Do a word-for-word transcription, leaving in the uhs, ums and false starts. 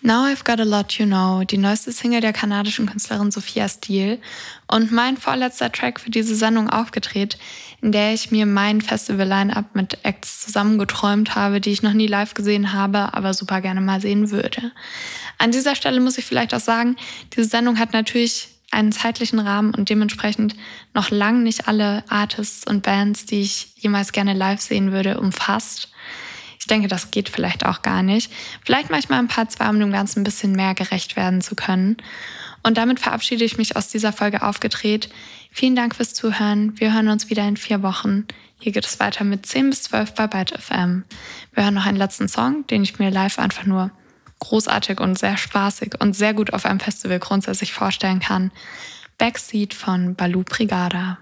Now I've Got a Lot You Know, die neueste Single der kanadischen Künstlerin Sophia Steele und mein vorletzter Track für diese Sendung aufgedreht, in der ich mir mein Festival-Line-Up mit Acts zusammengeträumt habe, die ich noch nie live gesehen habe, aber super gerne mal sehen würde. An dieser Stelle muss ich vielleicht auch sagen, diese Sendung hat natürlich einen zeitlichen Rahmen und dementsprechend noch lang nicht alle Artists und Bands, die ich jemals gerne live sehen würde, umfasst. Ich denke, das geht vielleicht auch gar nicht. Vielleicht mache ich mal ein paar zwei, um dem Ganzen ein bisschen mehr gerecht werden zu können. Und damit verabschiede ich mich aus dieser Folge aufgedreht. Vielen Dank fürs Zuhören. Wir hören uns wieder in vier Wochen. Hier geht es weiter mit zehn bis zwölf bei Byte F M. Wir hören noch einen letzten Song, den ich mir live einfach nur großartig und sehr spaßig und sehr gut auf einem Festival grundsätzlich vorstellen kann. Backseat von Baloo Brigada.